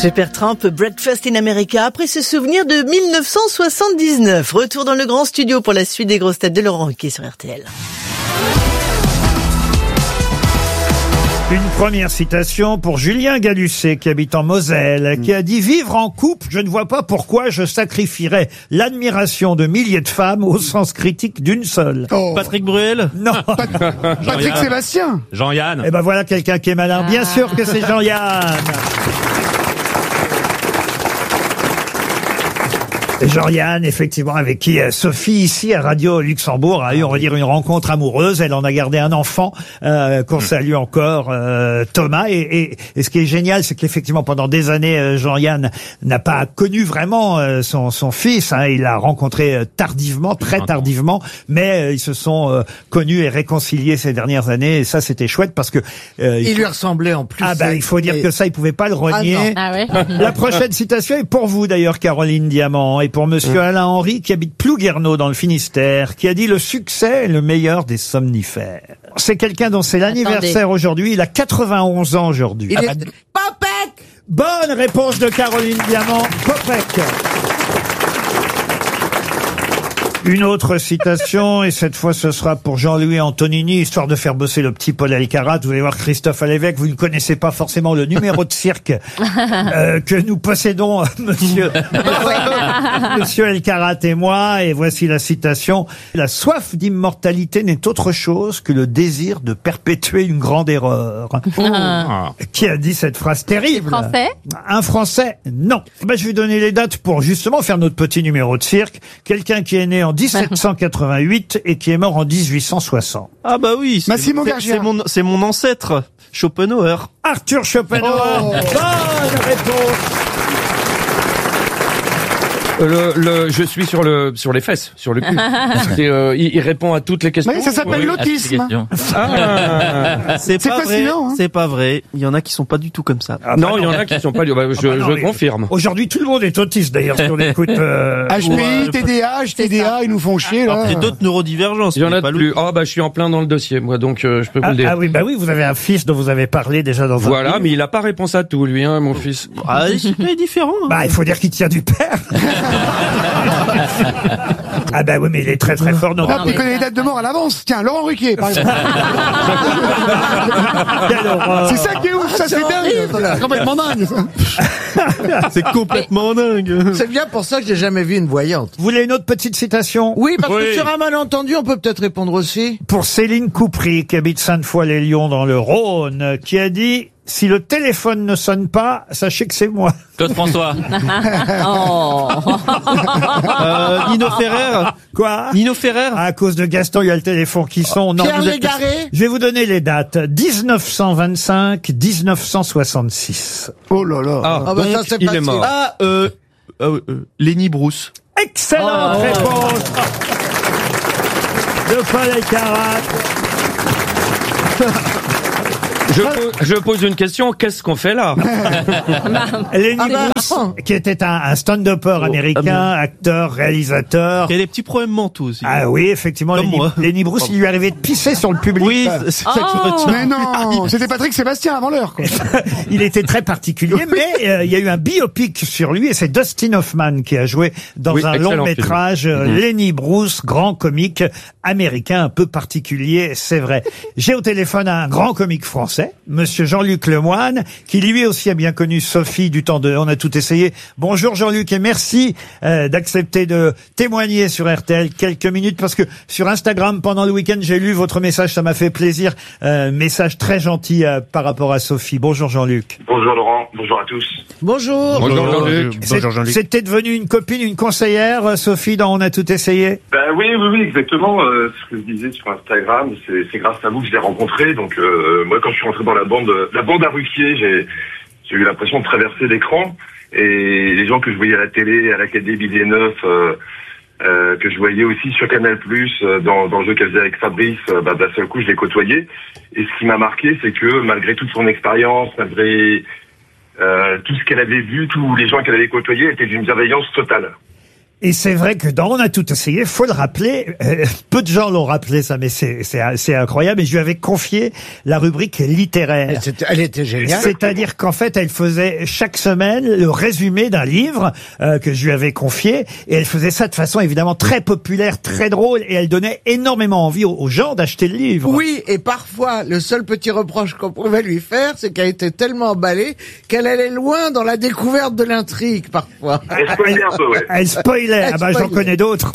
Supertramp, Breakfast in America, après ce souvenir de 1979. Retour dans le grand studio pour la suite des grosses têtes de Laurent Ruquier sur RTL. Une première citation pour Julien Galucet, qui habite en Moselle, qui a dit « Vivre en couple, je ne vois pas pourquoi je sacrifierais l'admiration de milliers de femmes au sens critique d'une seule. » Patrick Bruel? Non. Patrick Sébastien. Jean-Yann. Eh ben voilà quelqu'un qui est malin. Bien sûr que c'est Jean-Yann. Jean-Yann, effectivement, avec qui Sophie, ici, à Radio Luxembourg, a eu, on va dire, une rencontre amoureuse. Elle en a gardé un enfant, qu'on salue encore, Thomas. Et ce qui est génial, c'est qu'effectivement, pendant des années, Jean-Yann n'a pas connu vraiment son fils. Hein. Il l'a rencontré tardivement, très tardivement. Mais ils se sont connus et réconciliés ces dernières années. Et ça, c'était chouette parce que... il lui ressemblait en plus. Ah ben, il faut dire que ça, il pouvait pas le renier. Ah ouais. La prochaine citation est pour vous, d'ailleurs, Caroline Diamant. Et pour monsieur Alain Henry, qui habite Plouguerneau dans le Finistère, qui a dit « Le succès est le meilleur des somnifères ». C'est quelqu'un dont c'est l'anniversaire aujourd'hui. Il a 91 ans aujourd'hui. Il est... Popek. Bonne réponse de Caroline Diamant. Popek. Une autre citation, et cette fois ce sera pour Jean-Louis Antonini, histoire de faire bosser le petit Paul Alcarat. Vous allez voir Christophe Alévèque, vous ne connaissez pas forcément le numéro de cirque que nous possédons, monsieur Alcarat et moi, et voici la citation. La soif d'immortalité n'est autre chose que le désir de perpétuer une grande erreur. Qui a dit cette phrase terrible? Français? Un Français? Non. Ben, je vais donner les dates pour justement faire notre petit numéro de cirque. Quelqu'un qui est né en 1788 et qui est mort en 1860. Ah bah oui. Massimo Gargia. C'est mon ancêtre, Schopenhauer. Arthur Schopenhauer. Bonne réponse. Je suis sur les fesses, sur le cul. Il répond à toutes les questions. Oui, ça s'appelle l'autisme. C'est pas vrai. Fascinant, hein. C'est pas vrai. Il y en a qui sont pas du tout comme ça. Ah, Non, il y en a qui sont pas. Je confirme. Aujourd'hui, tout le monde est autiste, d'ailleurs, si on écoute... HPI, TDA, ils nous font chier, là. J'ai d'autres neurodivergences. Il y en a pas de plus. Ah bah je suis en plein dans le dossier, moi, donc je peux vous le dire. Ah oui, bah oui, vous avez un fils dont vous avez parlé déjà dans un Voilà, film. mais il a pas réponse à tout, lui, hein, mon fils. Ah, c'est différent. Hein. Bah, il faut dire qu'il tient du père. Ah bah oui, mais il est très très fort. Non, Ah, il connaît les dates de mort à l'avance. Tiens, Laurent Ruquier, par exemple. Quelle horreur. C'est ça qui est ouf, ça c'est dingue. C'est complètement dingue. C'est complètement dingue. C'est bien pour ça que j'ai jamais vu une voyante. Vous voulez une autre petite citation? Oui, parce que sur un malentendu, on peut peut-être répondre aussi. Pour Céline Coupry, qui habite Sainte-Foy-les-Lyons dans le Rhône, qui a dit « Si le téléphone ne sonne pas, sachez que c'est moi. » Claude François. Oh. Nino Ferrer. Quoi? Nino Ferrer. À cause de Gaston, il y a le téléphone qui sonne. Non, Pierre vous êtes- Légaré. Je vais vous donner les dates. 1925-1966. Oh là là. Ah, Ah bah donc ça, c'est il facile. est mort. Lenny Bruce. Excellente réponse de Paul Alcarat. Je pose une question, qu'est-ce qu'on fait là? Lenny Ah bah, Bruce, qui était un stand-upper américain, acteur, réalisateur. Il y a des petits problèmes mentaux aussi. Ah oui, effectivement, Comme moi. Lenny Bruce, il lui arrivait de pisser sur le public. Oui, c'est ça qui retient. Mais non, c'était Patrick Sébastien avant l'heure, quoi. Il était très particulier, mais il y a eu un biopic sur lui et c'est Dustin Hoffman qui a joué dans un excellent long métrage Lenny Bruce, grand comique américain un peu particulier, c'est vrai. J'ai au téléphone un grand comique français, monsieur Jean-Luc Lemoine, qui lui aussi a bien connu Sophie du temps de On a tout essayé. Bonjour Jean-Luc et merci d'accepter de témoigner sur RTL quelques minutes parce que sur Instagram pendant le week-end j'ai lu votre message, ça m'a fait plaisir. Message très gentil par rapport à Sophie. Bonjour Jean-Luc. Bonjour Laurent, bonjour à tous. Bonjour. Bonjour Jean-Luc. C'était devenu une copine, une conseillère, Sophie, dans On a tout essayé? Ben oui, exactement. Ce que je disais sur Instagram, c'est grâce à vous que je l'ai rencontré. Donc moi, quand je suis rentré dans la bande à Ruquier, j'ai eu l'impression de traverser l'écran et les gens que je voyais à la télé, à l'Académie des Neufs, que je voyais aussi sur Canal+, dans le jeu qu'elle faisait avec Fabrice, d'un seul coup, je l'ai côtoyé. Et ce qui m'a marqué, c'est que malgré toute son expérience, malgré tout ce qu'elle avait vu, tous les gens qu'elle avait côtoyés, étaient d'une bienveillance totale. Et c'est vrai que dans On a tout essayé, faut le rappeler, peu de gens l'ont rappelé ça, mais c'est incroyable, et je lui avais confié la rubrique littéraire. Elle était géniale. C'est-à-dire qu'en fait, elle faisait chaque semaine le résumé d'un livre que je lui avais confié, et elle faisait ça de façon évidemment très populaire, très drôle, et elle donnait énormément envie aux gens d'acheter le livre. Oui, et parfois, le seul petit reproche qu'on pouvait lui faire, c'est qu'elle était tellement emballée qu'elle allait loin dans la découverte de l'intrigue, parfois. Elle spoilait un peu, ouais. Elle spoilait. Ah bah, j'en spoilait. connais d'autres.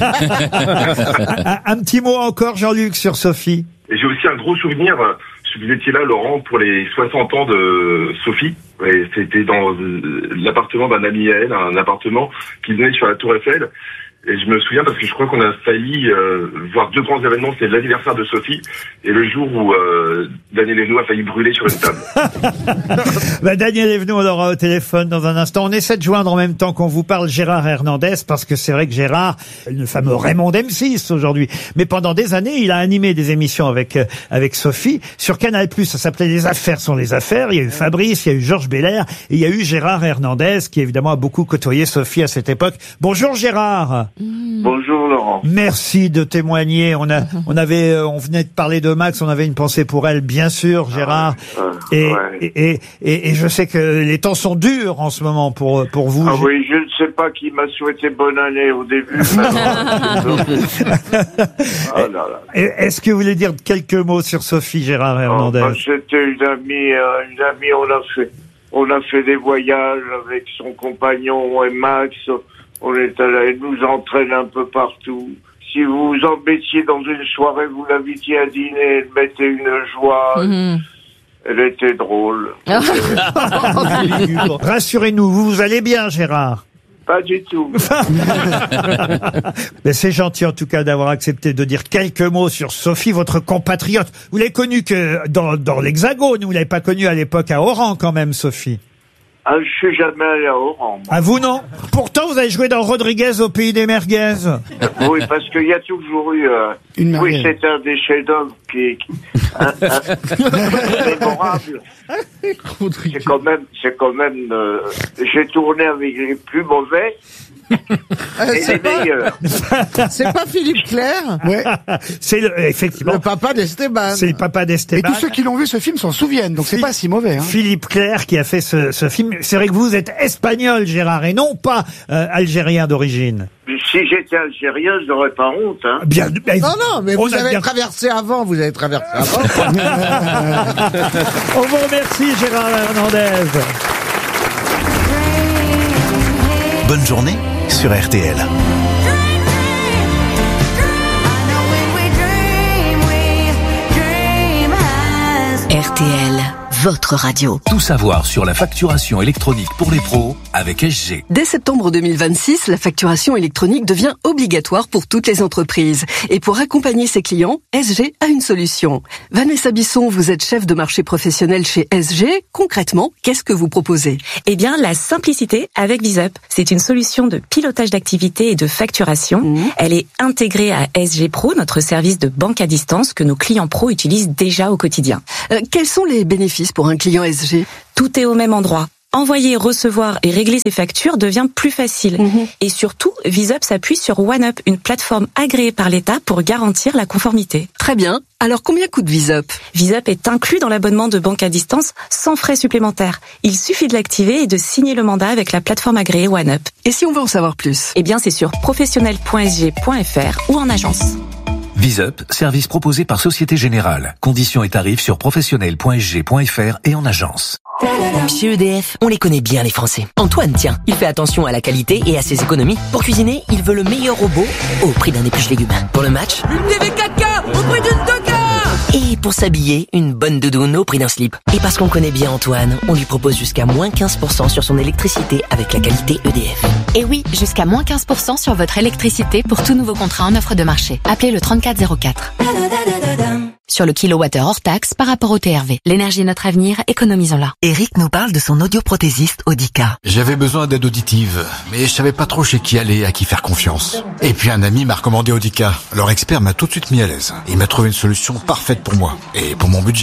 un petit mot encore, Jean-Luc, sur Sophie. Et j'ai aussi un gros souvenir, vous étiez là, Laurent, pour les 60 ans de Sophie. Et c'était dans l'appartement d'un ami à elle, un appartement qui donnait sur la Tour Eiffel. Et je me souviens parce que je crois qu'on a failli voir 2 grands événements. C'était l'anniversaire de Sophie et le jour où Daniel Evenou a failli brûler sur une table. Bah, Daniel Evenou, on l'aura au téléphone dans un instant. On essaie de joindre en même temps qu'on vous parle Gérard Hernandez, parce que c'est vrai que Gérard, le fameux Raymond M6 aujourd'hui, mais pendant des années, il a animé des émissions avec Sophie sur Canal+. Ça s'appelait Les Affaires sont les affaires. Il y a eu Fabrice, il y a eu Georges Belair, et il y a eu Gérard Hernandez, qui évidemment a beaucoup côtoyé Sophie à cette époque. Bonjour Gérard. Bonjour Laurent. Merci de témoigner. On venait de parler de Max, on avait une pensée pour elle, bien sûr, Gérard. Et je sais que les temps sont durs en ce moment pour vous. Ah oui, je ne sais pas qui m'a souhaité bonne année au début. Ah là là. Est-ce que vous voulez dire quelques mots sur Sophie, Gérard Hernandez? C'était une amie, on a fait des voyages avec son compagnon et Max. On est allé, elle nous entraîne un peu partout. Si vous vous embêtiez dans une soirée, vous l'invitiez à dîner, elle mettait une joie. Elle était drôle. Rassurez-nous, vous allez bien, Gérard? Pas du tout. Mais c'est gentil en tout cas d'avoir accepté de dire quelques mots sur Sophie, votre compatriote. Vous l'avez connue que dans l'Hexagone, vous l'avez pas connue à l'époque à Oran quand même, Sophie. Ah, je suis jamais allé à Oran. Ah, vous non? Pourtant, vous avez joué dans Rodriguez au pays des merguez. Oui, parce qu'il y a toujours eu... Une merguez. Oui, c'est un des chefs-d'œuvre qui mémorable. C'est quand même j'ai tourné avec les plus mauvais et les meilleurs. C'est pas Philippe Clair? Ouais. C'est effectivement. Le papa d'Esteban. C'est le papa Et d'Esteban. tous ceux qui l'ont vu ce film s'en souviennent, donc c'est pas si mauvais. Hein. Philippe Clair qui a fait ce film. C'est vrai que vous êtes espagnol, Gérard, et non pas algérien d'origine. Si j'étais algérien, je n'aurais pas honte. Hein. Bien. Non, mais on vous a avez bien- traversé avant, vous avez traversé avant. On vous remercie, Gérard Hernandez. Bonne journée sur RTL. RTL, votre radio. Tout savoir sur la facturation électronique pour les pros avec SG. Dès septembre 2026, la facturation électronique devient obligatoire pour toutes les entreprises. Et pour accompagner ses clients, SG a une solution. Vanessa Bisson, vous êtes chef de marché professionnel chez SG. Concrètement, qu'est-ce que vous proposez? Eh bien, la simplicité avec VisUp. C'est une solution de pilotage d'activité et de facturation. Elle est intégrée à SG Pro, notre service de banque à distance que nos clients pros utilisent déjà au quotidien. Quels sont les bénéfices pour un client SG? Tout est au même endroit. Envoyer, recevoir et régler ses factures devient plus facile. Et surtout, VisUp s'appuie sur OneUp, une plateforme agréée par l'État pour garantir la conformité. Très bien. Alors combien coûte VisUp? VisUp est inclus dans l'abonnement de banque à distance sans frais supplémentaires. Il suffit de l'activer et de signer le mandat avec la plateforme agréée OneUp. Et si on veut en savoir plus? Eh bien, c'est sur professionnel.sg.fr ou en agence. VisUp, service proposé par Société Générale. Conditions et tarifs sur professionnel.sg.fr et en agence. Chez EDF, on les connaît bien les Français. Antoine, tiens, il fait attention à la qualité et à ses économies. Pour cuisiner, il veut le meilleur robot au prix d'un épluche-légumes. Pour le match, une TV 4K au prix d'une 2K. Et pour s'habiller, une bonne doudoune au prix d'un slip. Et parce qu'on connaît bien Antoine, on lui propose jusqu'à moins 15% sur son électricité avec la qualité EDF. Et oui, jusqu'à moins 15% sur votre électricité pour tout nouveau contrat en offre de marché. Appelez le 3404. Sur le kilowattheure hors taxe par rapport au TRV. L'énergie est notre avenir, économisons-la. Eric nous parle de son audioprothésiste Audica. J'avais besoin d'aide auditive, mais je savais pas trop chez qui aller, à qui faire confiance. Et puis un ami m'a recommandé Audica. Leur expert m'a tout de suite mis à l'aise. Il m'a trouvé une solution parfaite pour moi et pour mon budget.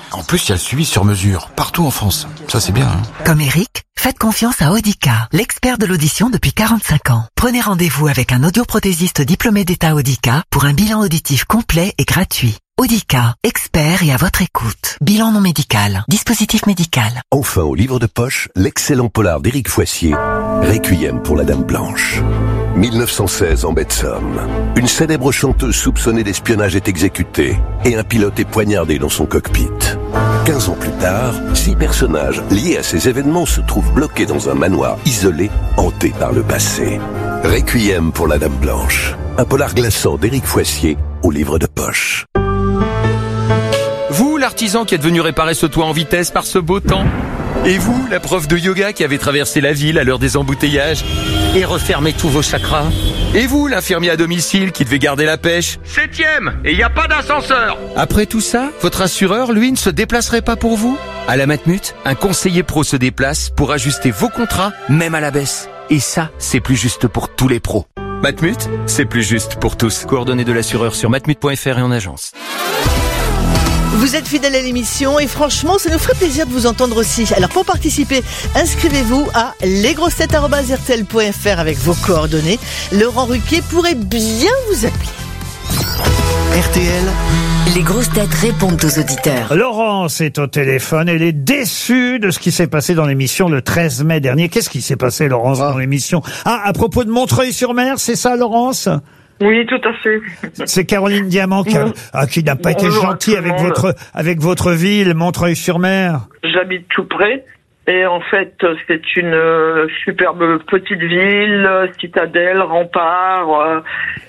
En plus, il y a le suivi sur mesure, partout en France. Ça, c'est bien, hein. Comme Eric, faites confiance à Audica, l'expert de l'audition depuis 45 ans. Prenez rendez-vous avec un audioprothésiste diplômé d'État Audica pour un bilan auditif complet et gratuit. Audica, expert et à votre écoute. Bilan non médical, dispositif médical. Enfin au livre de poche, l'excellent polar d'Éric Foissier, Requiem pour la Dame Blanche. 1916 en baie de Somme. Une célèbre chanteuse soupçonnée d'espionnage est exécutée et un pilote est poignardé dans son cockpit. 15 ans plus tard, 6 personnages liés à ces événements se trouvent bloqués dans un manoir isolé, hanté par le passé. Requiem pour la Dame Blanche. Un polar glaçant d'Éric Foissier au livre de poche. Vous, l'artisan qui est venu réparer ce toit en vitesse par ce beau temps. Et vous, la prof de yoga qui avait traversé la ville à l'heure des embouteillages et refermé tous vos chakras. Et vous, l'infirmier à domicile qui devait garder la pêche. 7e, et il n'y a pas d'ascenseur. Après tout ça, votre assureur, lui, ne se déplacerait pas pour vous? À la Matmut, un conseiller pro se déplace pour ajuster vos contrats, même à la baisse. Et ça, c'est plus juste pour tous les pros. Matmut, c'est plus juste pour tous. Coordonnées de l'assureur sur matmut.fr et en agence. Vous êtes fidèle à l'émission et franchement, ça nous ferait plaisir de vous entendre aussi. Alors pour participer, inscrivez-vous à lesgrossetêtes@rtl.fr avec vos coordonnées. Laurent Ruquier pourrait bien vous appeler. RTL. Les grosses têtes répondent aux auditeurs. Laurence est au téléphone. Elle est déçue de ce qui s'est passé dans l'émission le 13 mai dernier. Qu'est-ce qui s'est passé, Laurence, dans l'émission? Ah, à propos de Montreuil-sur-Mer, c'est ça, Laurence? Oui, tout à fait. C'est Caroline Diamant qui n'a pas été gentille avec votre ville, Montreuil-sur-Mer. J'habite tout près. Et en fait, c'est une superbe petite ville, citadelle, rempart,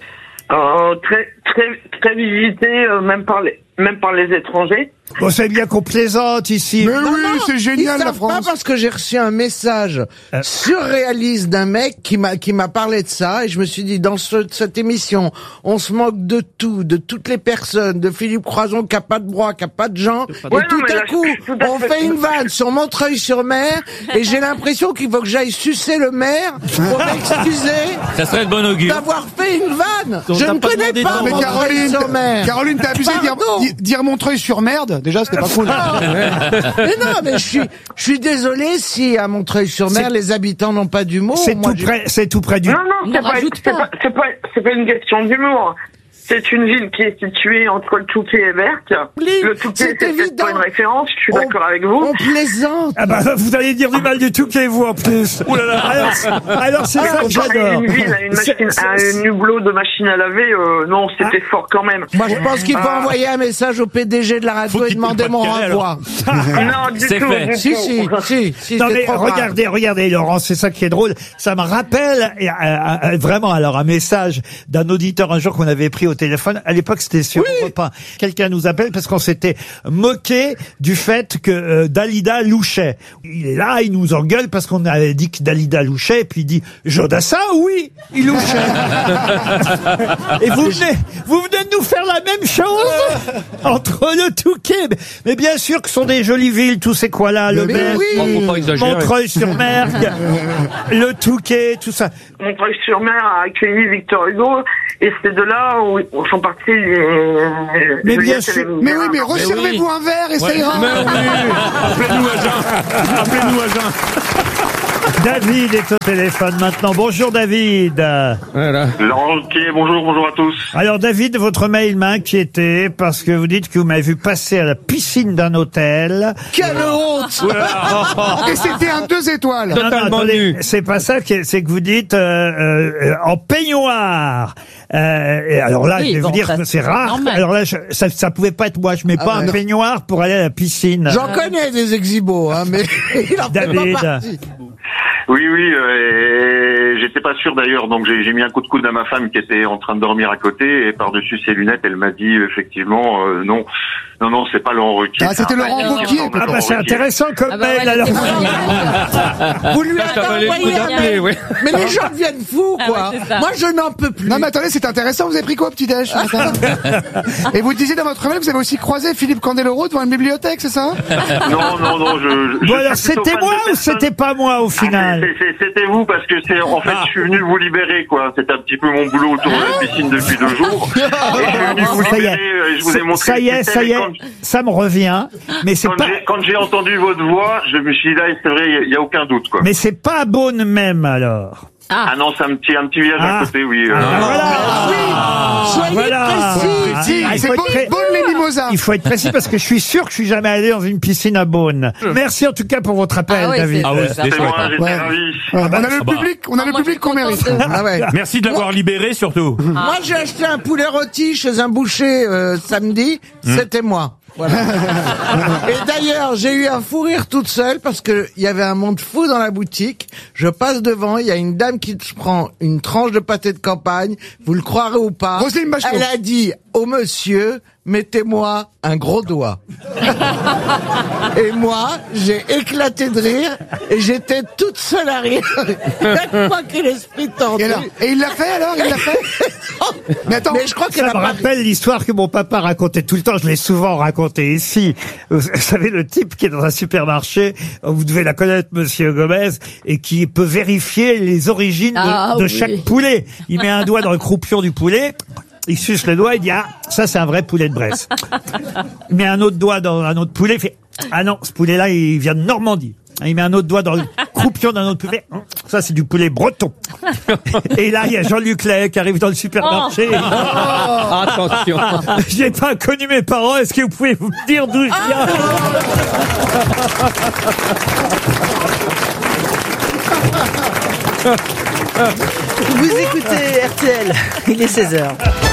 très visitée, même par les étrangers. Bon, c'est bien qu'on plaisante ici. Mais oui, c'est génial la France. Pas parce que j'ai reçu un message surréaliste d'un mec qui m'a parlé de ça et je me suis dit dans cette émission, on se moque de tout, de toutes les personnes, de Philippe Croizon qui a pas de bras, qui a pas de jambes, et tout à coup, on fait une vanne sur Montreuil-sur-Mer et j'ai l'impression qu'il faut que j'aille sucer le maire pour m'excuser. Ça serait de bon augure. D'avoir fait une vanne. Donc, je ne connais pas mais Montreuil-sur-Mer. Caroline, t'as abusé de dire Montreuil-sur-Merde. Déjà, c'était pas cool. Mais non, mais je suis désolé si à Montreuil-sur-Mer les habitants n'ont pas d'humour. C'est tout près du. Non, c'est pas une question d'humour. C'est une ville qui est située entre le Touquet et Berck. Le Touquet, c'est peut-être pas une référence, je suis d'accord avec vous. On plaisante. Ah bah, vous allez dire du mal du Touquet, vous, en plus. Ouh là là. Alors c'est ça que j'adore. Une ville, un hublot de machine à laver, non, c'était fort quand même. Moi, je pense qu'il faut envoyer un message au PDG de la radio et demander mon renvoi. Non, du tout. Si. Non mais regardez, Laurent, c'est ça qui est drôle. Ça me rappelle vraiment alors un message d'un auditeur un jour qu'on avait pris au téléphone. À l'époque, c'était sur Europe 1. Quelqu'un nous appelle parce qu'on s'était moqué du fait que Dalida louchait. Il est là, il nous engueule parce qu'on avait dit que Dalida louchait, et puis il dit Jodassin, oui, il louchait. Et vous venez de nous faire la même chose entre le Touquet. Mais bien sûr que ce sont des jolies villes, tous ces coins-là, le Berck, Montreuil-sur-Mer, le Touquet, tout ça. Montreuil-sur-Mer a accueilli Victor Hugo et c'est de là où sont partis mais bien sûr. Mais oui, mais resservez-vous un verre et ça ira. Appelez-nous à Jean. David est au téléphone maintenant. Bonjour David. Voilà. Laurent Ruquier, bonjour à tous. Alors David, votre mail m'a inquiété parce que vous dites que vous m'avez vu passer à la piscine d'un hôtel. Quelle honte. Et c'était un 2 étoiles. Non, attendez, c'est pas ça, c'est que vous dites en peignoir. Et alors là, je vais vous dire que c'est rare. Normal. Alors là, ça pouvait pas être moi. Je mets pas un peignoir pour aller à la piscine. J'en connais des exhibos, hein, mais il en fait David. pas partie. Oui, j'étais pas sûr d'ailleurs, donc j'ai mis un coup de coude à ma femme qui était en train de dormir à côté et par-dessus ses lunettes, elle m'a dit effectivement non, c'est pas Laurent Ruquier. Ah, c'était Laurent Ruquier. Ah bah c'est intéressant comme mail alors. Vous lui avez envoyé un mail. Mais les gens deviennent fous, quoi. Moi, je n'en peux plus. Non, mais attendez, c'est intéressant. Vous avez pris quoi au petit-déj ce matin? Et vous disiez dans votre mail que vous avez aussi croisé Philippe Candeloro devant une bibliothèque, c'est ça? Non, Bon alors, c'était moi ou c'était pas moi au final? C'était vous parce que c'est en en fait, je suis venu vous libérer, quoi. C'est un petit peu mon boulot autour de la piscine depuis 2 jours. Et je suis venu vous libérer, je vous ai montré. Ça y est, ça me revient. Mais c'est pas. Quand j'ai entendu votre voix, je me suis dit là, c'est vrai, il y a aucun doute, quoi. Mais c'est pas à Beaune même, alors. Ah non, c'est un petit village à côté, oui. Voilà. C'est Beaune-les-Mimosas. Il faut être précis parce que je suis sûr que je suis jamais allé dans une piscine à Beaune. Merci en tout cas pour votre appel, David. C'est moi, j'étais ravi. On a le public qu'on mérite. Merci de l'avoir libéré, surtout. Moi, j'ai acheté un poulet rôti chez un boucher samedi. C'était moi. Voilà. Et d'ailleurs, j'ai eu un fou rire toute seule parce que il y avait un monde fou dans la boutique. Je passe devant, il y a une dame qui prend une tranche de pâté de campagne. Vous le croirez ou pas? Elle a dit au monsieur, mettez-moi un gros doigt. Et moi, j'ai éclaté de rire et j'étais toute seule à rire. Pas que l'esprit tendu. Et il l'a fait alors? Il l'a fait? Mais attends, je crois qu'elle me rappelle l'histoire que mon papa racontait tout le temps. Je l'ai souvent raconté ici. Vous savez, le type qui est dans un supermarché, vous devez la connaître, monsieur Gomez, et qui peut vérifier les origines de chaque poulet. Il met un doigt dans le croupion du poulet. Il suce le doigt, il dit, ah, ça c'est un vrai poulet de Bresse. Il met un autre doigt dans un autre poulet, il fait, ah non, ce poulet-là, il vient de Normandie. Il met un autre doigt dans le croupion d'un autre poulet. Ça, c'est du poulet breton. Et là, il y a Jean-Luc Lahaye qui arrive dans le supermarché. Attention. J'ai pas connu mes parents. Est-ce que vous pouvez vous dire d'où je viens? Vous écoutez RTL. Il est 16h.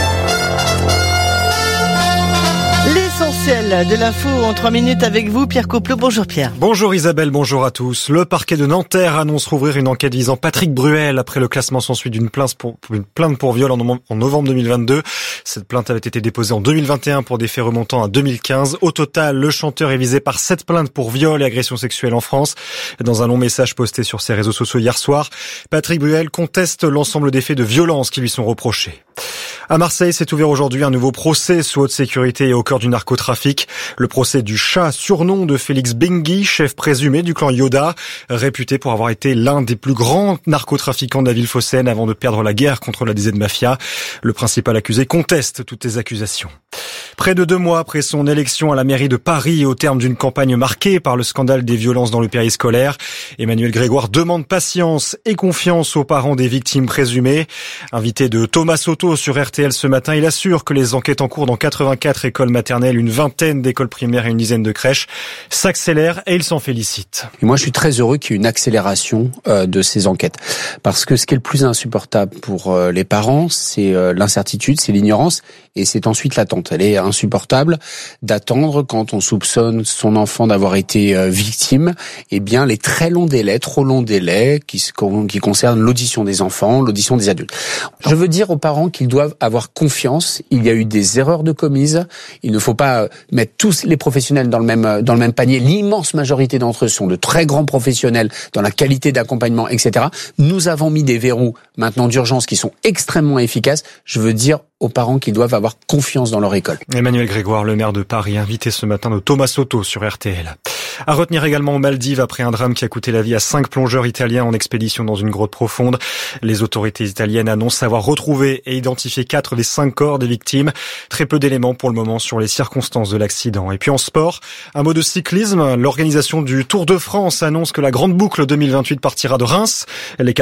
L'essentiel de l'info en 3 minutes avec vous, Pierre Couplot. Bonjour Pierre. Bonjour Isabelle, bonjour à tous. Le parquet de Nanterre annonce rouvrir une enquête visant Patrick Bruel après le classement sans suite d'une plainte pour viol en novembre 2022. Cette plainte avait été déposée en 2021 pour des faits remontant à 2015. Au total, le chanteur est visé par 7 plaintes pour viol et agression sexuelle en France. Dans un long message posté sur ses réseaux sociaux hier soir, Patrick Bruel conteste l'ensemble des faits de violence qui lui sont reprochés. À Marseille, s'est ouvert aujourd'hui un nouveau procès sous haute sécurité et au cœur du narcotrafic. Le procès du chat, surnom de Félix Benguy, chef présumé du clan Yoda, réputé pour avoir été l'un des plus grands narcotrafiquants de la ville phocéenne avant de perdre la guerre contre la DZ Mafia. Le principal accusé conteste toutes les accusations. Près de 2 mois après son élection à la mairie de Paris et au terme d'une campagne marquée par le scandale des violences dans le périscolaire, Emmanuel Grégoire demande patience et confiance aux parents des victimes présumées. Invité de Thomas Soto sur RTL ce matin, il assure que les enquêtes en cours dans 84 écoles maternelles, une vingtaine d'écoles primaires et une dizaine de crèches s'accélèrent et il s'en félicite. Et moi, je suis très heureux qu'il y ait une accélération de ces enquêtes. Parce que ce qui est le plus insupportable pour les parents, c'est l'incertitude, c'est l'ignorance et c'est ensuite l'attente. Elle est insupportable d'attendre quand on soupçonne son enfant d'avoir été victime, eh bien les très longs délais, trop longs délais qui concernent l'audition des enfants, l'audition des adultes. Je veux dire aux parents qu'ils doivent avoir confiance. Il y a eu des erreurs de commises. Il ne faut pas mettre tous les professionnels dans le même panier. L'immense majorité d'entre eux sont de très grands professionnels dans la qualité d'accompagnement, etc. Nous avons mis des verrous maintenant d'urgence qui sont extrêmement efficaces. Je veux dire aux parents qu'ils doivent avoir confiance dans leur école. Emmanuel Grégoire, le maire de Paris, invité ce matin de Thomas Soto sur RTL. À retenir également aux Maldives après un drame qui a coûté la vie à 5 plongeurs italiens en expédition dans une grotte profonde. Les autorités italiennes annoncent avoir retrouvé et identifié 4 des 5 corps des victimes. Très peu d'éléments pour le moment sur les circonstances de l'accident. Et puis en sport, un mot de cyclisme. L'organisation du Tour de France annonce que la grande boucle 2028 partira de Reims.